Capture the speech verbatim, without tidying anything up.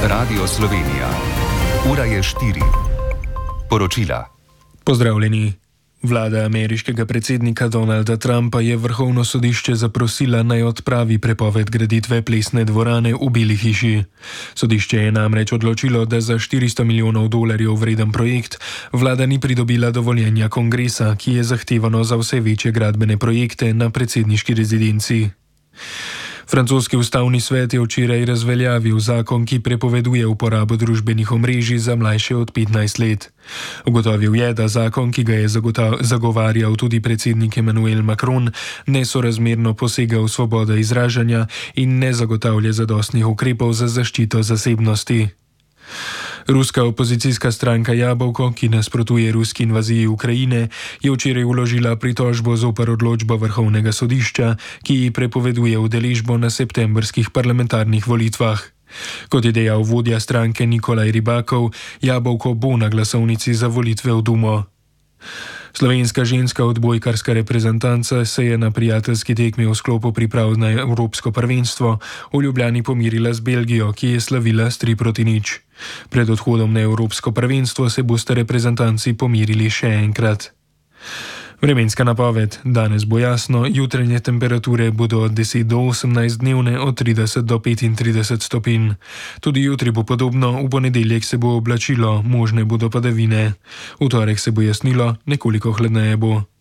Radio Slovenija. Ura je štiri. Poročila. Pozdravljeni. Vlada ameriškega predsednika Donalda Trumpa je Vrhovno sodišče zaprosila, naj odpravi prepoved graditve plesne dvorane v Beli hiši. Sodišče je namreč odločilo, da za štiristo milijonov dolarjev vreden projekt vlada ni pridobila dovoljenja kongresa, ki je zahtevano za vse večje gradbene projekte na predsedniški rezidenci. Francoski ustavni svet je včeraj razveljavil zakon, ki prepoveduje uporabo družbenih omrežij za mlajše od petnajst let. Ugotovil je, da zakon, ki ga je zagovarjal tudi predsednik Emmanuel Macron, nesorazmerno posega v svobodo izražanja in ne zagotavlja zadostnih ukrepov za zaščito zasebnosti. Ruska opozicijska stranka Jabolko, ki nasprotuje ruski invaziji Ukrajine, je včeraj vložila pritožbo zoper odločbo Vrhovnega sodišča, ki ji prepoveduje udeležbo na septembrskih parlamentarnih volitvah. Kot je dejal vodja stranke Nikolaj Ribakov, Jabolko bo na glasovnici za volitve v Dumo. Slovenska ženska odbojkarska reprezentanca se je na prijateljski tekmi v sklopu priprav na Evropsko prvenstvo v Ljubljani pomirila z Belgijo, ki je slavila s tri proti nič. Pred odhodom na Evropsko prvenstvo se boste reprezentanci pomirili še enkrat. Vremenska napoved. Danes bo jasno, jutranje temperature bodo od deset do osemnajst, dnevne od trideset do petintrideset stopinj. Tudi jutri bo podobno, v ponedeljek se bo oblačilo, možne bodo padavine. V torek se bo jasnilo, nekoliko hladneje bo.